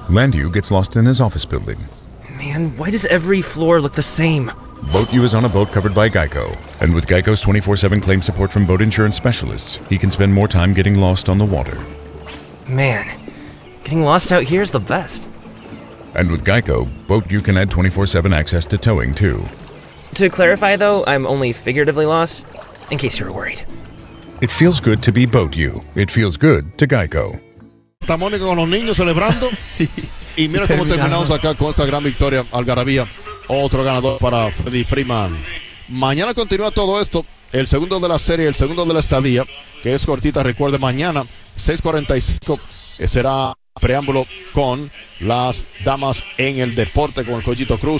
Landu gets lost in his office building. Man, why does every floor look the same? Boat U is on a boat covered by Geico, and with Geico's 24/7 claim support from boat insurance specialists, he can spend more time getting lost on the water. Man, getting lost out here is the best. And with Geico, Boat U can add 24/7 access to towing too. To clarify though, I'm only figuratively lost, in case you were worried. It feels good to be Boat U. It feels good to Geico. Estamos con los niños celebrando. Sí. Y mira cómo terminamos acá con esta gran victoria. Algarabía, otro ganador para Freddie Freeman. Mañana continúa todo esto. El segundo de la serie, el segundo de la estadía, que es cortita. Recuerde, mañana 6:45 será preámbulo con las damas en el deporte con el Collito Cruz.